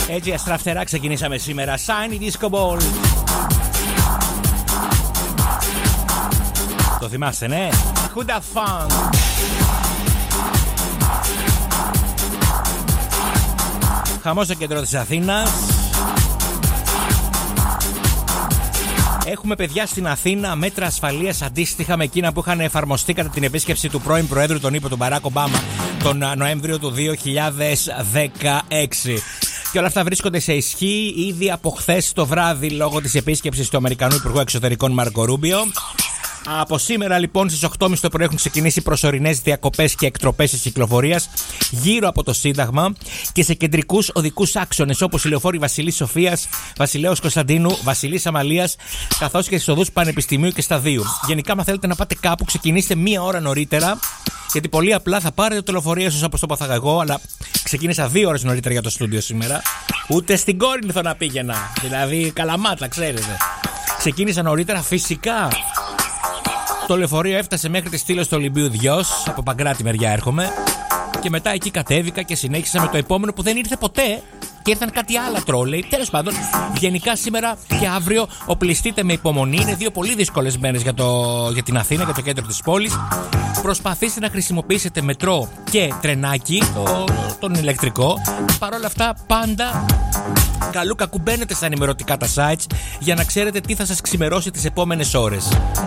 Έτσι αστραφτερά ξεκινήσαμε σήμερα. Shiny Disco Ball. Το θυμάστε, ναι? Who'd have fun. Χαμός στο κέντρο της Αθήνας. Έχουμε, παιδιά, στην Αθήνα μέτρα ασφαλείας αντίστοιχα με εκείνα που είχαν εφαρμοστεί κατά την επίσκεψη του πρώην Προέδρου, τον είπε, τον Μπαράκ Ομπάμα, τον Νοέμβριο του 2016. Και όλα αυτά βρίσκονται σε ισχύ ήδη από χθες το βράδυ λόγω της επίσκεψης του Αμερικανού Υπουργού Εξωτερικών Μάρκο Ρούμπιο. Από σήμερα λοιπόν στις 8.30 το πρωί έχουν ξεκινήσει προσωρινές διακοπές και εκτροπές της κυκλοφορίας γύρω από το Σύνταγμα και σε κεντρικούς οδικούς άξονες όπως η λεωφόρη Βασιλής Σοφίας, Βασιλέως Κωνσταντίνου, Βασιλής Αμαλίας, καθώς και στις οδούς Πανεπιστημίου και Σταδίου. Γενικά, αν θέλετε να πάτε κάπου, ξεκινήστε μία ώρα νωρίτερα, γιατί πολύ απλά θα πάρετε το λεωφορείο σας όπως το πάθα εγώ, αλλά ξεκίνησα 2 ώρες νωρίτερα για το στούντιο σήμερα. Ούτε στην Κόρινθο να πήγαινα. Δηλαδή, Καλαμάτα, ξέρετε. Ξεκίνησα νωρίτερα, φυσικά. Το λεωφορείο έφτασε μέχρι τη στήλη στο Ολυμπίου Διός, από Παγκράτη μεριά έρχομαι. Και μετά εκεί κατέβηκα και συνέχισα με το επόμενο που δεν ήρθε ποτέ. Και ήρθαν κάτι άλλα τρόλεϊ. Τέλος πάντων, γενικά σήμερα και αύριο οπλιστείτε με υπομονή. Είναι 2 πολύ δύσκολες μέρες για την Αθήνα, για το κέντρο της πόλης. Προσπαθήστε να χρησιμοποιήσετε μετρό και τρενάκι, τον ηλεκτρικό. Παρ' όλα αυτά, πάντα καλού κακού μπαίνετε στα ενημερωτικά τα sites για να ξέρετε τι θα σας ξημερώσει τις επόμενες ώρες.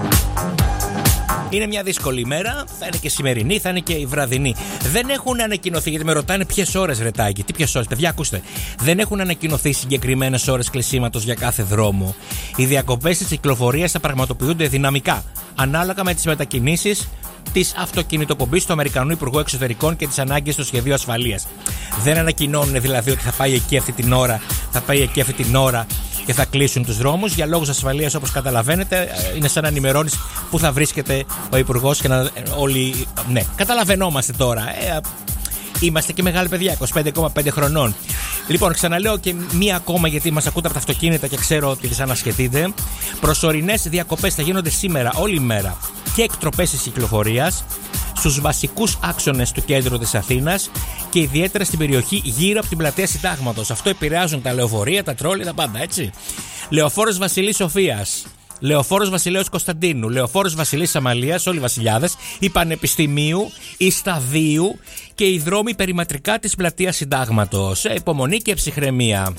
Είναι μια δύσκολη ημέρα, θα είναι και σημερινή, θα είναι και η βραδινή. Δεν έχουν ανακοινωθεί, γιατί με ρωτάνε ποιες ώρες, ρετάκι. Τι ποιες ώρες, παιδιά, ακούστε. Δεν έχουν ανακοινωθεί συγκεκριμένες ώρες κλεισίματος για κάθε δρόμο. Οι διακοπές της κυκλοφορίας θα πραγματοποιούνται δυναμικά, ανάλογα με τις μετακινήσεις της αυτοκινητοπομπής του Αμερικανού Υπουργού Εξωτερικών και τις ανάγκες του σχεδίου ασφαλείας. Δεν ανακοινώνουν δηλαδή ότι θα πάει εκεί αυτή την ώρα, θα πάει εκεί αυτή την ώρα και θα κλείσουν τους δρόμους. Για λόγους ασφαλείας, όπως καταλαβαίνετε, είναι σαν να ενημερώνεις που θα βρίσκεται ο Υπουργός και να όλοι. Ναι, καταλαβαίνόμαστε τώρα. Είμαστε και μεγάλοι παιδιά, 25,5 χρονών. Λοιπόν, ξαναλέω και μία ακόμα, γιατί μας ακούτε από τα αυτοκίνητα και ξέρω ότι τις ανασχετείτε. Προσωρινές διακοπές θα γίνονται σήμερα όλη μέρα και εκτροπές της κυκλοφορίας στους βασικούς άξονες του κέντρου της Αθήνας και ιδιαίτερα στην περιοχή γύρω από την πλατεία Συντάγματος. Αυτό επηρεάζουν τα λεωφορεία, τα τρόλι, τα πάντα, έτσι. Λεωφόρος Βασιλής Σοφίας, Λεωφόρος Βασιλέως Κωνσταντίνου, Λεωφόρος Βασιλής Αμαλίας, όλοι οι βασιλιάδες, η Πανεπιστημίου, η Σταδίου και οι δρόμοι περιμετρικά της πλατείας Συντάγματος. Υπομονή και ψυχραιμία.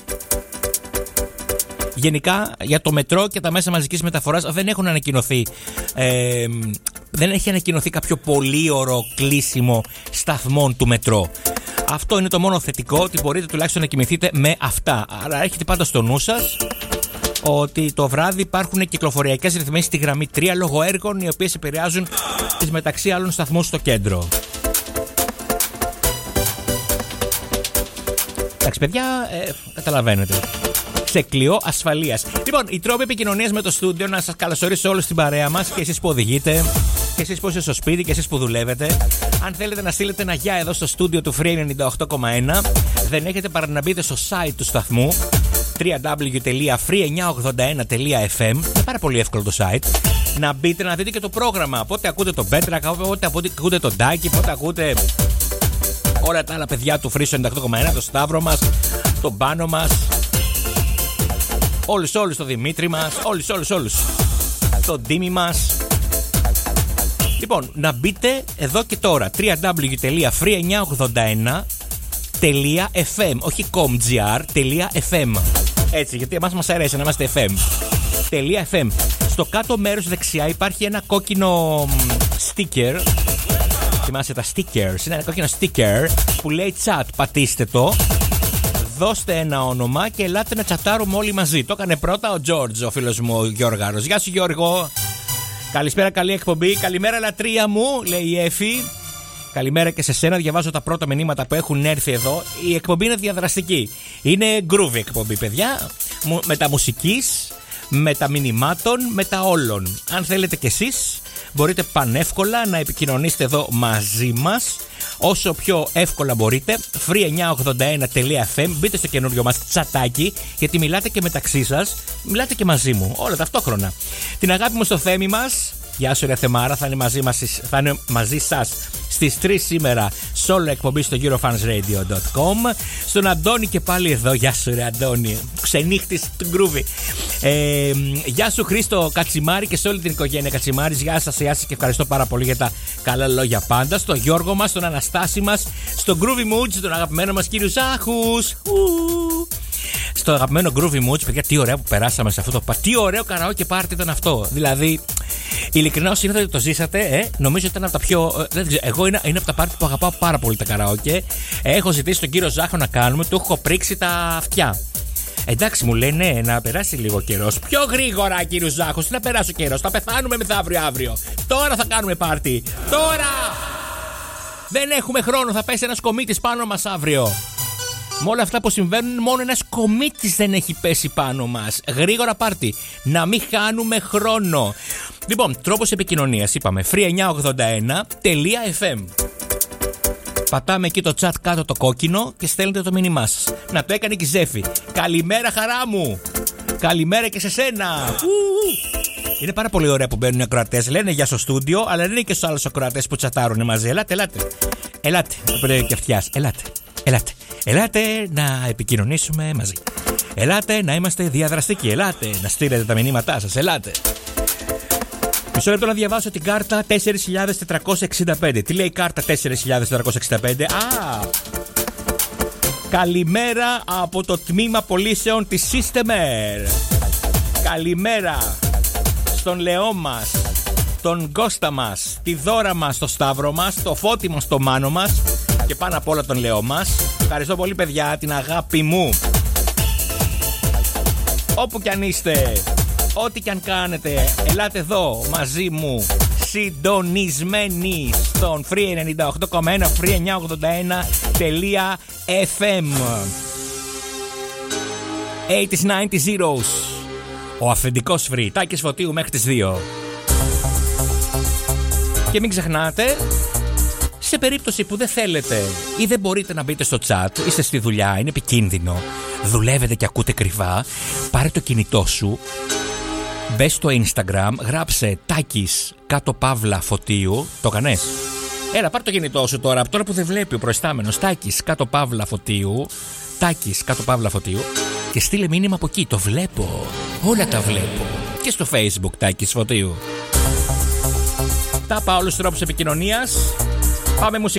Γενικά για το μετρό και τα μέσα μαζικής μεταφοράς δεν έχουν ανακοινωθεί. Δεν έχει ανακοινωθεί κάποιο πολύωρο κλείσιμο σταθμών του μετρό. Αυτό είναι το μόνο θετικό, ότι μπορείτε τουλάχιστον να κοιμηθείτε με αυτά. Άρα έχετε πάντα στο νου σας ότι το βράδυ υπάρχουν κυκλοφοριακές ρυθμίσεις στη γραμμή 3 λόγω έργων, οι οποίες επηρεάζουν τις μεταξύ άλλων σταθμούς στο κέντρο. Εντάξει, παιδιά, καταλαβαίνετε. Σε κλειό ασφαλείας. Λοιπόν, οι τρόποι επικοινωνίας με το στούντιο, να σας καλωσορίσω όλους στην παρέα μας, και εσείς που οδηγείτε, και εσείς που είστε στο σπίτι, και εσείς που δουλεύετε. Αν θέλετε να στείλετε ένα γεια εδώ στο στούντιο του Free 98,1, δεν έχετε παρά να μπείτε στο site του σταθμού www.free981.fm. Είναι πάρα πολύ εύκολο το site. Να μπείτε να δείτε και το πρόγραμμα. Πότε ακούτε τον Πέτρακα, πότε ακούτε τον Τάκη, πότε ακούτε όλα τα άλλα παιδιά του Free 98,1, το Σταύρο μας, τον Πάνο μας, όλους τον Δημήτρη μας, όλους τον Τίμη μας. Λοιπόν, να μπείτε εδώ και τώρα www.free981.fm, όχι .com.gr.fm. Έτσι, γιατί εμάς μας αρέσει να είμαστε FM. .fm. Στο κάτω μέρος δεξιά υπάρχει ένα κόκκινο sticker. Θυμάστε τα stickers? Είναι ένα κόκκινο sticker που λέει chat. Πατήστε το, δώστε ένα όνομα και ελάτε να τσατάρουμε όλοι μαζί. Το έκανε πρώτα ο George, ο φίλος μου ο Γιώργαρος. Γεια σου Γιώργο. Καλησπέρα, καλή εκπομπή. Καλημέρα λατρεία μου, λέει η Εφη. Καλημέρα και σε σένα. Διαβάζω τα πρώτα μηνύματα που έχουν έρθει εδώ. Η εκπομπή είναι διαδραστική. Είναι groovy εκπομπή, παιδιά. Με τα μουσικής, με τα μηνυμάτων, με τα όλων. Αν θέλετε κι εσείς, μπορείτε πανεύκολα να επικοινωνήσετε εδώ μαζί μας. Όσο πιο εύκολα μπορείτε. free981.fm. Μπείτε στο καινούριο μας τσατάκι, γιατί μιλάτε και μεταξύ σας, μιλάτε και μαζί μου, όλα ταυτόχρονα. Την αγάπη μου στο Θέμη μας, Γεια σου ρε Θεμάρα, θα είναι μαζί σας στις 3 σήμερα solo εκπομπή στο eurofansradio.com. Στον Αντώνη και πάλι εδώ. Γεια σου ρε Αντώνη, ξενύχτης του γκρούβι. Γεια σου Χρήστο Κατσιμάρη και σε όλη την οικογένεια Κατσιμάρης. Γεια σας και ευχαριστώ πάρα πολύ για τα καλά λόγια πάντα. Στον Γιώργο μας, στον Αναστάση μας, στον Groovy Moods, τον αγαπημένο μας κύριο Ζάχους. Στο αγαπημένο Groovy Moods, παιδιά, τι ωραία που περάσαμε σε αυτό το τι ωραίο καραόκε πάρτι ήταν αυτό. Δηλαδή, ειλικρινά όσοι ήρθατε το ζήσατε, νομίζω ότι ήταν από τα πιο. Δεν ξέρω, εγώ είναι από τα πάρτι που αγαπάω πάρα πολύ τα καραόκε. Έχω ζητήσει τον κύριο Ζάχο να κάνουμε, του έχω πρίξει τα αυτιά. Εντάξει, μου λένε να περάσει λίγο καιρός. Πιο γρήγορα, κύριο Ζάχο, τι να περάσει ο καιρός. Θα πεθάνουμε μεθαύριο αύριο. Τώρα θα κάνουμε πάρτι. Τώρα! Δεν έχουμε χρόνο, θα πέσει ένας κομίτης πάνω μας αύριο. Με όλα αυτά που συμβαίνουν, μόνο ένας κομίτης δεν έχει πέσει πάνω μας. Γρήγορα πάρτι. Να μην χάνουμε χρόνο. Λοιπόν, τρόπος επικοινωνίας είπαμε. free981.fm. Πατάμε εκεί το chat κάτω το κόκκινο και στέλνετε το μήνυμά σας. Να το έκανε και η Ζέφη. Καλημέρα χαρά μου. Καλημέρα και σε σένα. Είναι πάρα πολύ ωραία που μπαίνουν οι ακροατές. Λένε για στο στούντιο, αλλά λένε και στους άλλους ακροατές που τσατάρουν μαζί. Ελάτε. Και αυτιάς. Ελάτε να επικοινωνήσουμε μαζί. Ελάτε να είμαστε διαδραστικοί. Ελάτε να στείλετε τα μηνύματά σας. Ελάτε. Μισό λεπτό να διαβάσω την κάρτα 4.465. Τι λέει η κάρτα 4.465? Καλημέρα από το τμήμα πωλήσεων της Systemer. Καλημέρα στον Λεό μας, τον Κώστα μας, τη Δώρα μας, το Σταύρο μας, το Φώτη μας, το Μάνο μας και πάνω απ' όλα τον Λεό μας. Ευχαριστώ πολύ παιδιά, την αγάπη μου. Όπου κι αν είστε, ό,τι κι αν κάνετε, ελάτε εδώ μαζί μου, συντονισμένοι στον Free 98,1 free981.fm. 80s, 90s, zeros. Ο αυθεντικός Free, Τάκης Φωτίου μέχρι τις 2. Και μην ξεχνάτε, σε περίπτωση που δεν θέλετε ή δεν μπορείτε να μπείτε στο chat, είστε στη δουλειά, είναι επικίνδυνο, δουλεύετε και ακούτε κρυβά, πάρε το κινητό σου, μπες στο Instagram, γράψε Τάκης κάτω παύλα Φωτίου. Το κάνες? Έλα, πάρε το κινητό σου τώρα, από τώρα που δεν βλέπει ο προϊστάμενος. Τάκης κάτω παύλα Φωτίου. Τάκης κάτω παύλα Φωτίου. Και στείλε μήνυμα από εκεί. Το βλέπω. Όλα τα βλέπω. Και στο Facebook Τάκης Φωτίου. Τα πάω όλους τους τρόπους επικοινωνίας. Πάμε μουσική.